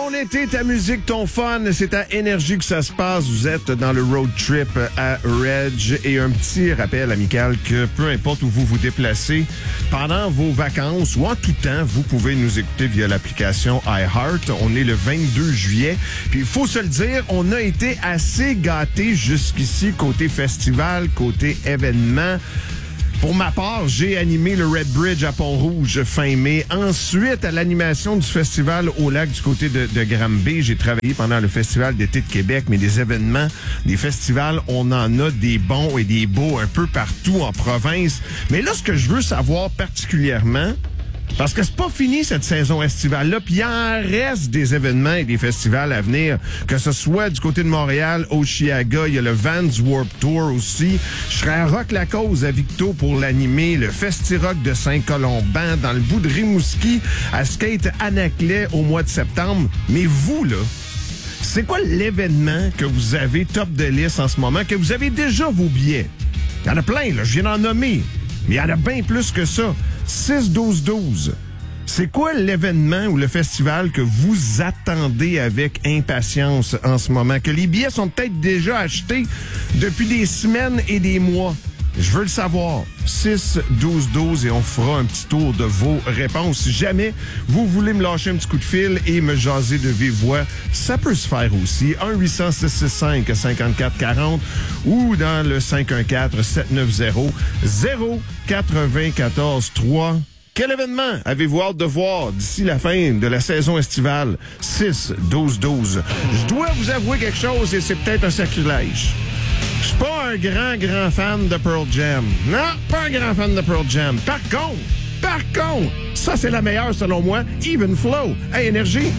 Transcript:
ton été, ta musique, ton fun, c'est à Énergie que ça se passe. Vous êtes dans le road trip à Reg. Et un petit rappel amical que peu importe où vous vous déplacez, pendant vos vacances ou en tout temps, vous pouvez nous écouter via l'application iHeart. On est le 22 juillet. Puis il faut se le dire, on a été assez gâtés jusqu'ici côté festival, côté événement. Pour ma part, j'ai animé le Red Bridge à Pont-Rouge fin mai. Ensuite, à l'animation du festival au lac du côté de Granby, j'ai travaillé pendant le Festival d'été de Québec, mais des événements, des festivals, on en a des bons et des beaux un peu partout en province. Mais là, ce que je veux savoir particulièrement, parce que c'est pas fini cette saison estivale-là, puis il en reste des événements et des festivals à venir, que ce soit du côté de Montréal, Oshiaga, il y a le Vans Warped Tour aussi. Je serai à Rock-la-Cause à Victo pour l'animer, le Festi-Rock de Saint-Colomban, dans le bout de Rimouski, à Skate Anaclet au mois de septembre. Mais vous, là, c'est quoi l'événement que vous avez top de liste en ce moment, que vous avez déjà vos billets? Il y en a plein, là, je viens d'en nommer, mais il y en a bien plus que ça. 6-12-12. C'est quoi l'événement ou le festival que vous attendez avec impatience en ce moment? Que les billets sont peut-être déjà achetés depuis des semaines et des mois. Je veux le savoir. 6-12-12 et on fera un petit tour de vos réponses. Si jamais vous voulez me lâcher un petit coup de fil et me jaser de vive voix, ça peut se faire aussi. 1-800-665-5440 ou dans le 514-790-094-3. Quel événement avez-vous hâte de voir d'ici la fin de la saison estivale? 6-12-12. Je dois vous avouer quelque chose et c'est peut-être un sacrilège. Je suis pas un grand fan de Pearl Jam. Non, pas un grand fan de Pearl Jam. Par contre, ça c'est la meilleure selon moi, Even Flow. Hey, Énergie.